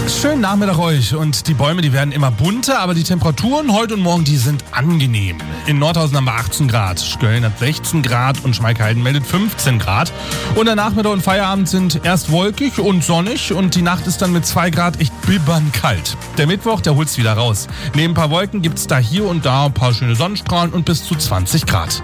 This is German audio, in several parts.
Schönen Nachmittag euch. Und die Bäume, die werden immer bunter, aber die Temperaturen heute und morgen, die sind angenehm. In Nordhausen haben wir 18 Grad, Schköln hat 16 Grad und Schmalkalden meldet 15 Grad. Und der Nachmittag und Feierabend sind erst wolkig und sonnig und die Nacht ist dann mit 2 Grad echt bibbern kalt. Der Mittwoch, der holt's wieder raus. Neben ein paar Wolken gibt's da hier und da ein paar schöne Sonnenstrahlen und bis zu 20 Grad.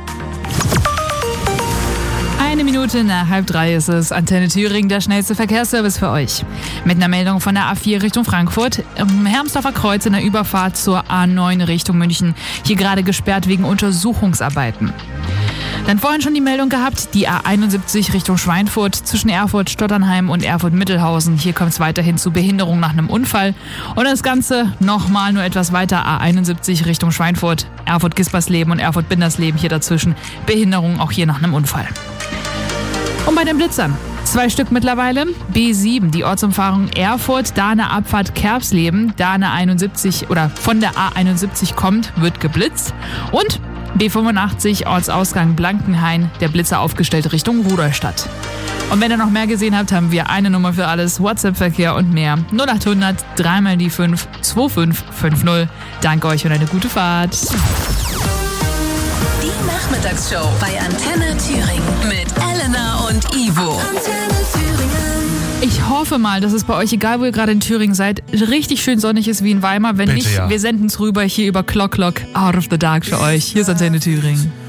1 Minute nach 2:30 ist es. Antenne Thüringen, der schnellste Verkehrsservice für euch. Mit einer Meldung von der A4 Richtung Frankfurt. Im Hermsdorfer Kreuz in der Überfahrt zur A9 Richtung München. Hier gerade gesperrt wegen Untersuchungsarbeiten. Dann vorhin schon die Meldung gehabt, die A71 Richtung Schweinfurt zwischen Erfurt-Stotternheim und Erfurt-Mittelhausen. Hier kommt es weiterhin zu Behinderung nach einem Unfall. Und das Ganze nochmal nur etwas weiter, A71 Richtung Schweinfurt, Erfurt-Gispersleben und Erfurt-Bindersleben hier dazwischen. Behinderung auch hier nach einem Unfall. Und bei den Blitzern. 2 Stück mittlerweile. B7, die Ortsumfahrung Erfurt, da eine Abfahrt Kerbsleben, da eine 71 oder von der A71 kommt, wird geblitzt. Und B85, Ortsausgang Blankenhain, der Blitzer aufgestellt Richtung Rudolstadt. Und wenn ihr noch mehr gesehen habt, haben wir eine Nummer für alles, WhatsApp-Verkehr und mehr. 0800 3 die 5 2550. Danke euch und eine gute Fahrt. Die Nachmittagsshow bei Antenne Thüringen mit Elena und Ivo. Ich hoffe mal, dass es bei euch, egal wo ihr gerade in Thüringen seid, richtig schön sonnig ist wie in Weimar. Wenn Bitte, nicht, ja. wir senden es rüber hier über Clock Out of the Dark für euch. Hier ist Antenne Thüringen.